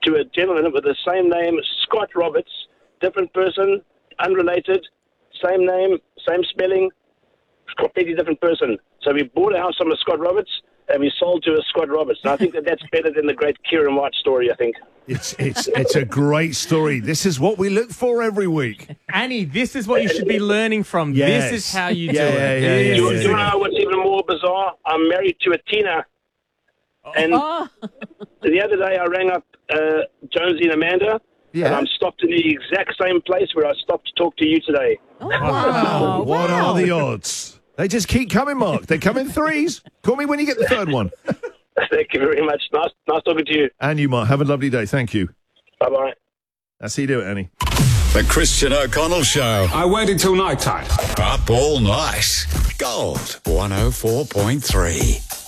to a gentleman with the same name, Scott Roberts, different person, unrelated, same name, same spelling, completely different person. So we bought a house from a Scott Roberts, and we sold to a Scott Roberts. And I think that's better than the great Kieran White story, I think. It's a great story. This is what we look for every week. Annie, this is what you should be learning from. Yes. This is how you do Do it. you know what's even more bizarre? I'm married to a Tina. And the other day I rang up Jonesy and Amanda, and I'm stopped in the exact same place where I stopped to talk to you today. Oh, wow. What are the odds? They just keep coming, Mark. They come in threes. Call me when you get the third one. Thank you very much. Nice talking to you. And you, Mark. Have a lovely day. Thank you. Bye-bye. That's how you do it, Annie. The Christian O'Connell Show. I waited till night time. Up all night. Gold 104.3.